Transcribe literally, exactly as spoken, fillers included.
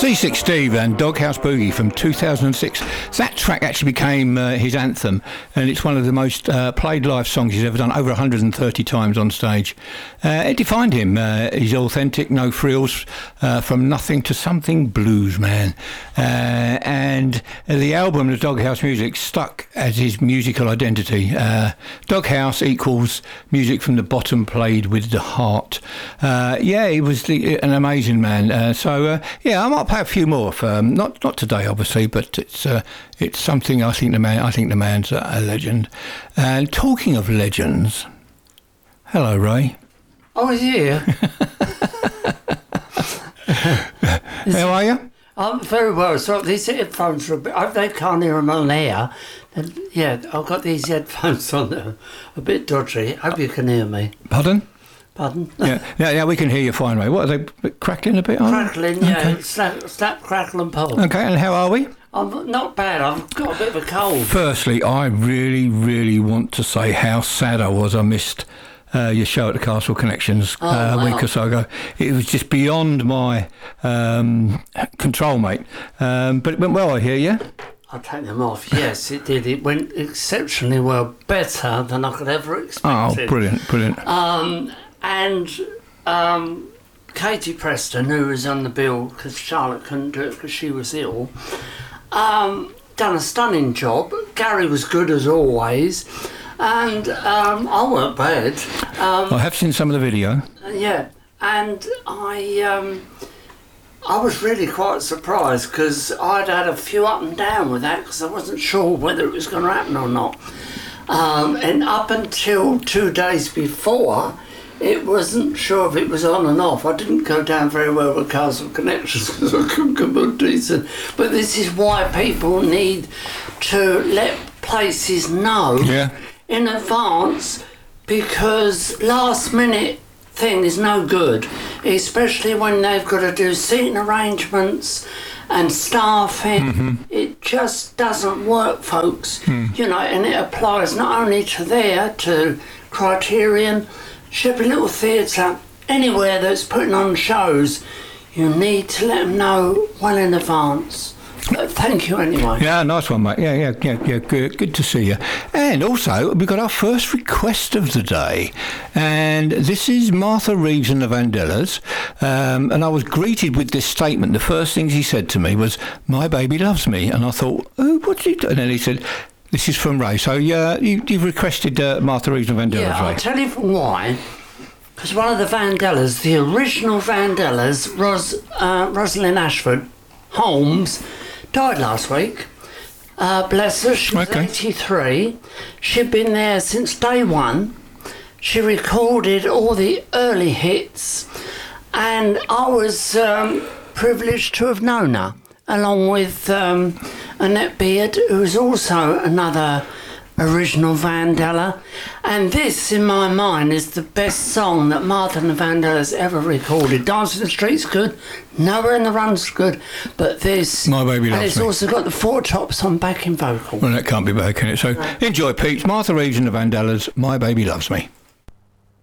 Seasick Steve and Doghouse Boogie from two thousand six. That track actually became uh, his anthem, and it's one of the most uh, played live songs he's ever done, over one hundred thirty times on stage. Uh, it defined him. Uh, he's authentic, no frills, uh, from nothing to something blues man. Uh, and the album, The Doghouse Music, stuck as his musical identity. Uh, Doghouse equals music from the bottom played with the heart. Uh, yeah, he was the, an amazing man. Uh, so, uh, yeah, I might play a few more. For, um, not not today, obviously, but it's uh, it's something. I think the man. I think the man's a, a legend. And talking of legends, hello, Ray. Oh, yeah. How are you? I'm very well. So these headphones are a bit. I hope they can't hear them on air. And yeah, I've got these headphones on that are a bit dodgy. Hope you can hear me. Pardon? Pardon? Yeah, yeah, yeah, we can hear you fine, Ray. What, are they crackling a bit? Are Crackling, they? yeah. Okay. Snap, snap, crackle and pop. Okay, and how are we? I'm not bad. I've got a bit of a cold. Firstly, I really, really want to say how sad I was I missed uh, your show at the Castle Connections Oh, uh, a wow. week or so ago. It was just beyond my um, control, mate. Um, but it went well, I hear, yeah? I'll take them off. Yes, it did. It went exceptionally well. Better than I could ever expect. Oh, brilliant, brilliant. Um, and um, Katie Preston, who was on the bill because Charlotte couldn't do it because she was ill, um, done a stunning job. Gary was good as always, and um, I weren't bad. Um, I have seen some of the video. yeah, and I um, I was really quite surprised because I'd had a few up and down with that because I wasn't sure whether it was going to happen or not. Um, and up until two days before, it wasn't sure if it was on and off. I didn't go down very well with Castle Connections because I couldn't come on decent. But this is why people need to let places know Yeah. in advance, because last minute thing is no good, especially when they've got to do seating arrangements and staffing. Mm-hmm. It just doesn't work, folks. Mm. You know, and it applies not only to there, to Criterion, Sheppey Little Theatre, anywhere that's putting on shows. You need to let them know well in advance. But thank you anyway. Yeah, nice one, mate. Yeah, yeah, yeah, yeah. Good, good to see you. And also, we've got our first request of the day, and this is Martha Reeves and the Vandellas. Um, and I was greeted with this statement. The first things he said to me was, "My baby loves me," and I thought, "Oh, what's he doing?" And then he said, "This is from Ray." So, yeah, you, you've requested uh, Martha Reeves and the Vandellas, Yeah, Ray. I'll tell you why. Because one of the Vandellas, the original Vandellas, Ros, uh, Rosalind Ashford Holmes, died last week. Uh, bless her, she was Okay. eighty-three. She'd been there since day one. She recorded all the early hits, and I was um, privileged to have known her, along with um, Annette Beard, who was also another original Vandella. And this, in my mind, is the best song that Martha and the Vandellas ever recorded. Dancing in the Street's good, Nowhere in the Run's good, but this... My Baby And Loves it's Me. also got the Four Tops on backing vocal. Well, that can't be bad, can it? So, enjoy, Pete. Martha Reeves and the Vandellas, My Baby Loves Me.